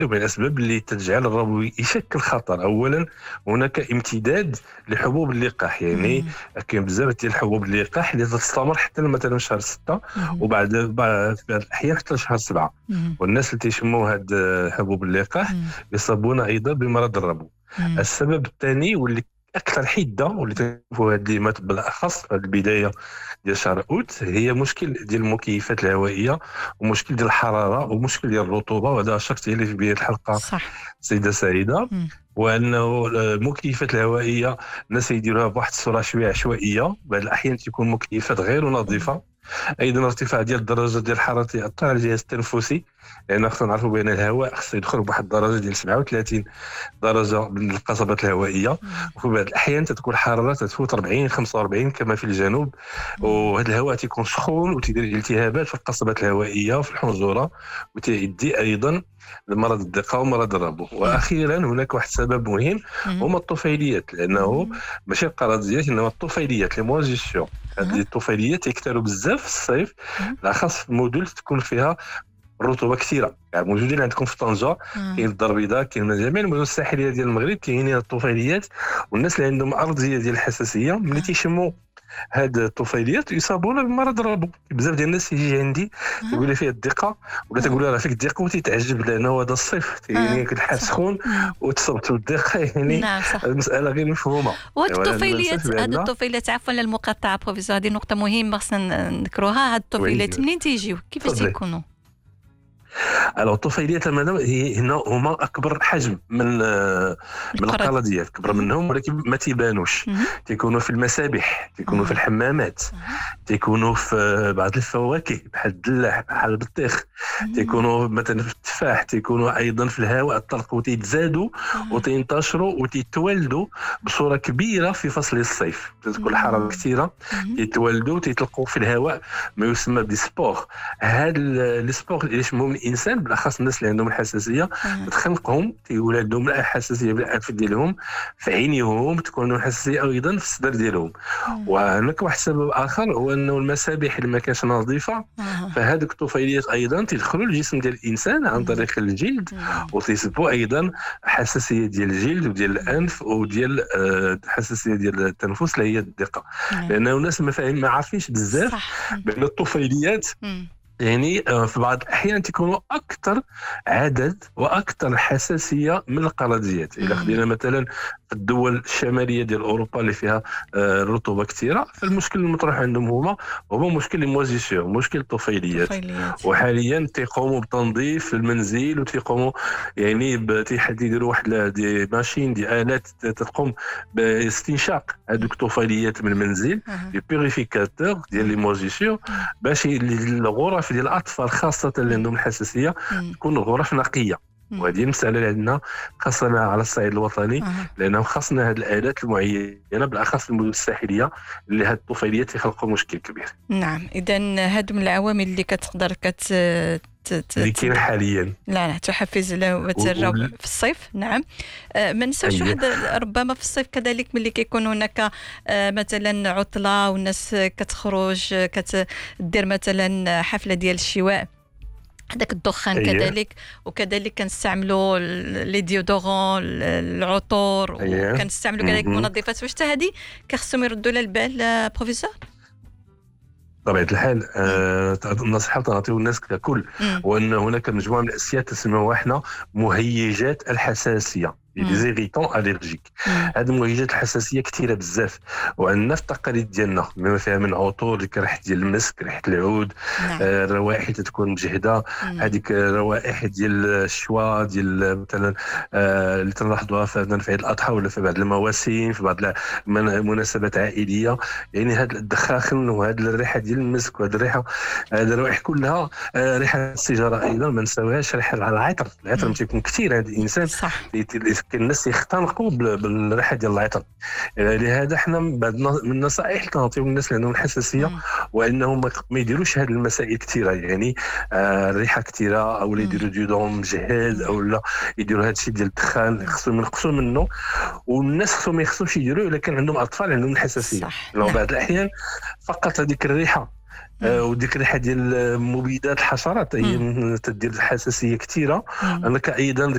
من الأسباب اللي تجعل الربو يشكل خطر. أولا هناك امتداد لحبوب اللقاح، يعني كاين بزاف ديال حبوب اللقاح اللي تستمر حتى مثلا شهر 6 وبعد في بعض الأحيان حتى شهر 7. والناس اللي تيشموا هاد حبوب اللقاح يصابون أيضا بمرض الربو. السبب الثاني واللي اكثر حده واللي تنشوفوا هاد الكلمات بالاخص في البدايه ديال شهر اوت هي مشكل ديال المكيفات الهوائيه ومشكل ديال الحراره ومشكل ديال الرطوبه. وهذا شرط اللي في بدايه الحلقه صح. سيده سعيده، وانه المكيفات الهوائيه الناس يديروها بواحد الصوره شويه عشوائيه، بعض الاحيان تكون مكيفات غير نظيفه. ايضا ارتفاع ديال الدرجه ديال الحراره ياثر على الجهاز التنفسي، لان خصنا نعرفوا بان الهواء خصو يدخل بواحد الدرجه ديال 37 درجه من القصبات الهوائيه، وفي بعض الاحيان تكون الحراره تفوت 40 45 كما في الجنوب. وهذا الهواء تيكون سخون وتدير التهابات في القصبات الهوائيه وفي الحنجره، وتؤدي ايضا لمرض الدقه ومرض الربو. واخيرا هناك واحد السبب مهم هما الطفيليات، لانه ماشي القرضيات انما الطفيليات لي موجيسيون. هذه الطفيليات يكثروا بزاف في الصيف، بالاخص في المدن تكون فيها الرطوبه كثيره. يعني موجودين عندكم في طنجه، كاين الدار البيضاء، كاين جميع المدن الساحليه ديال المغرب كاينين الطفيليات. والناس اللي عندهم ارضيه ديال الحساسيه ملي تيشموا هاد الطفيليات يصابون بمرض الربو. بزاف ديال الناس يجي عندي يقول لي فيه الدقه، ولا تقول لها فيك الدقه وتتعجب لانه هذا الصيف يعني كتحس سخون وتصبت بالدقه. يعني نعم صح. المساله غير مفهومه. وهاد الطفيليات عفوا للمقاطعه بروفيسور، هذه نقطه مهمه خصنا نذكروها. هاد الطفيليات منين تيجيو كيفاش تيكونوا؟ الطفيليات هما اكبر حجم من القرضيات، كبر منهم ولكن ما تيبانوش. تيكونوا في المسابح، تيكونوا في الحمامات، تيكونوا في بعض الفواكه بحال الدلاح بحال البطيخ، تيكونوا مثلا في التفاح، تيكونوا ايضا في الهواء الطلق، وتيتزادوا وتنتشروا وتتولدوا بصوره كبيره في فصل الصيف. تكون الحراره كثيره، تيتولدوا تيطلقوا في الهواء ما يسمى بسبور. هذا السبور اللي يشمهم الانسان بالاخص الناس اللي عندهم الحساسيه تخنقهم، تيولد عندهم الحساسيه بالانف ديالهم، في عينيهم تكون الحساسيه ايضا في الصدر ديالهم. وهناك واحد السبب اخر هو انه المسابح اللي ما كانش نظيفه، فهذوك الطفيليات ايضا تدخلوا الجسم ديال الانسان عن طريق الجلد، وتيسببوا ايضا حساسيه ديال الجلد وديال الانف وديال الحساسيه ديال التنفس اللي هي الدقه. لانه الناس ما عارفينش بزاف بان الطفيليات يعني في بعض الأحيان تكونوا أكثر عدد وأكثر حساسية من القرضيات. إذا خدينا مثلا في الدول الشمالية ديال أوروبا اللي فيها الرطوبة كثيرة، فالمشكل المطروح عندهم هو مشكل الموزيسيون، مشكل الطفيليات. وحاليا تيقوموا بتنظيف المنزل، وتيقوموا يعني يديروا واحد دي ماشين دي آلات تقوم باستنشاق هذوك الطفيليات من المنزل، لي بيوريفيكاتور ديال لي موزيسيون، باش الغرف ديال الاطفال خاصه اللي عندهم الحساسيه تكون غرف نقيه. وهذه المساله اللي عندنا خاصه على الصعيد الوطني، لانه خاصنا هذه الالات المعينه بالاخص في المدن الساحليه اللي هذه الطفيليات يخلقوا مشكل كبير. نعم، اذا هذو من العوامل اللي كتقدر اللي كاين حاليا لا تحفز له في الصيف. نعم، ما نساوش واحد ربما في الصيف كذلك ملي كيكون هناك مثلا عطله والناس كتخرج كتدير مثلا حفله ديال الشواء، هذاك الدخان كذلك، وكذلك كنستعملوا لي ديودورون العطور، وكنستعملوا كذلك منظفات. واش حتى هذه كخصهم يردوا لها البال بروفيسور؟ بطبيعة الحال النصيحة تنعطيو الناس ككل، وأن هناك مجموعة من الأشياء تسميوها احنا مهيجات الحساسية، لي زيريتون اليرجيك. هاد المهيجات الحساسيه كثيره بزاف، وعندنا في التقاليد ديالنا بما فيها من عطور كريحه ديال المسك، ريحه العود، الروائح اللي تكون مجهده، هذيك الروائح ديال الشوا ديال مثلا اللي تنلاحظوها في عيد الاضحى ولا في بعض المواسم، في بعض المناسبات عائليه. يعني هاد الدخاخن وهاد الريحه ديال المسك وهاد الريحه، هاد الروائح كلها، ريحه السيجاره ايضا ما نساوهاش، ريحه العطر ما تيكون كثير عند الانسان، كاين الناس يختنقوا بالريحه ديال العطر. لهذا حنا بعض من النصائح اللي كنعطيو للناس اللي عندهم الحساسيه وانهم ما يديروش هذه المسائل كثيره، يعني الريحه كثيره او يديروا ديودون مجهز او لا يديروا هذا الشيء ديال الدخان، خصهم ينقصوا منه. والناس خصهم ما يخصوش يديروه الا كان عندهم اطفال عندهم الحساسيه، لو بعض الاحيان فقط هذيك الريحه وديك الريحه ديال مبيدات الحشرات هي تدير حساسيه كثيره. انك ايضا